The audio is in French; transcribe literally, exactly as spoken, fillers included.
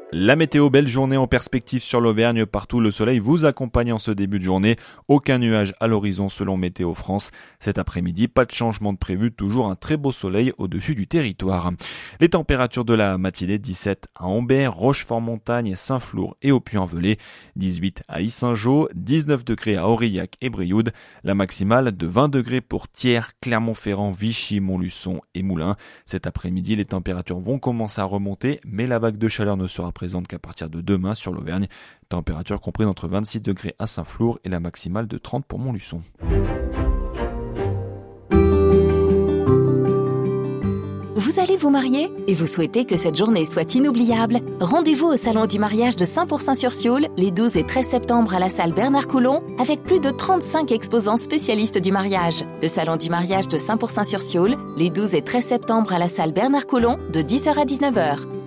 La météo, belle journée en perspective sur l'Auvergne. Partout, le soleil vous accompagne en ce début de journée. Aucun nuage à l'horizon selon Météo France. Cet après-midi, pas de changement de prévu. Toujours un très beau soleil au-dessus du territoire. Les températures de la matinée, dix-sept à Ambert, Rochefort-Montagne, Saint-Flour et au Puy-en-Velay. dix-huit à Yssingeaux, dix-neuf degrés à Aurillac et Brioude. La maximale de vingt degrés pour Thiers, Clermont-Ferrand, Vichy, Montluçon et Moulins. Cet après-midi, les températures vont commencer à remonter, mais la vague de chaleur ne sera présente qu'à partir de demain sur l'Auvergne. Température comprise entre vingt-six degrés à Saint-Flour et la maximale de trente pour Montluçon. Vous allez vous marier et vous souhaitez que cette journée soit inoubliable? Rendez-vous au Salon du mariage de Saint-Pourçain-sur-Sioule les douze et treize septembre à la salle Bernard-Coulon avec plus de trente-cinq exposants spécialistes du mariage. Le Salon du mariage de Saint-Pourçain-sur-Sioule les douze et treize septembre à la salle Bernard-Coulon de dix heures à dix-neuf heures.